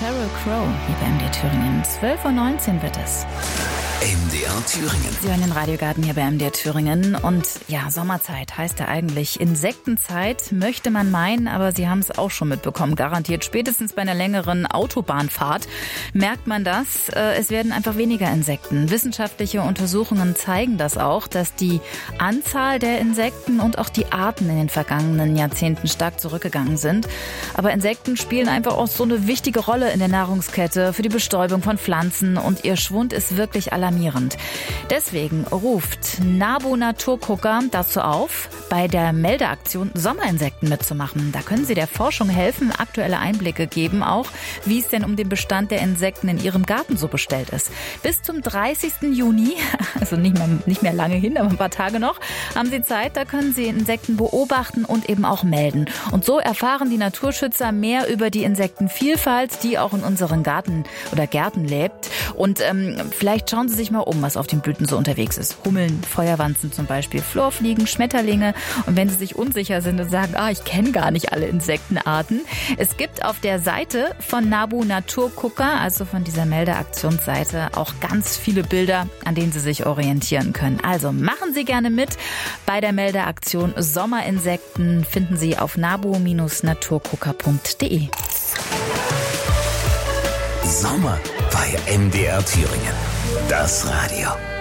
Sheryl Crow hier bei MDR Thüringen. 12:19 Uhr wird es. MDR Thüringen. Sie hören den Radiogarten hier bei MDR Thüringen. Und ja, Sommerzeit heißt ja eigentlich Insektenzeit, möchte man meinen, aber Sie haben es auch schon mitbekommen, garantiert. Spätestens bei einer längeren Autobahnfahrt merkt man das. Es werden einfach weniger Insekten. Wissenschaftliche Untersuchungen zeigen das auch, dass die Anzahl der Insekten und auch die Arten in den vergangenen Jahrzehnten stark zurückgegangen sind. Aber Insekten spielen einfach auch so eine wichtige Rolle in der Nahrungskette für die Bestäubung von Pflanzen und ihr Schwund ist wirklich alarmierend. Deswegen ruft NABU Naturgucker dazu auf, bei der Meldeaktion Sommerinsekten mitzumachen. Da können Sie der Forschung helfen, aktuelle Einblicke geben, auch wie es denn um den Bestand der Insekten in Ihrem Garten so bestellt ist. Bis zum 30. Juni, also nicht mehr lange hin, aber ein paar Tage noch, haben Sie Zeit. Da können Sie Insekten beobachten und eben auch melden. Und so erfahren die Naturschützer mehr über die Insektenvielfalt, die auch in unseren Garten oder Gärten lebt. Und vielleicht schauen Sie sich mal um, was auf den Blüten so unterwegs ist. Hummeln, Feuerwanzen zum Beispiel, Florfliegen, Schmetterlinge. Und wenn Sie sich unsicher sind und sagen, ich kenne gar nicht alle Insektenarten, es gibt auf der Seite von NABU Naturgucker, also von dieser Meldeaktionsseite, auch ganz viele Bilder, an denen Sie sich orientieren können. Also machen Sie gerne mit bei der Meldeaktion Sommerinsekten. Finden Sie auf nabu-naturgucker.de. Sommer bei MDR Thüringen. Das Radio.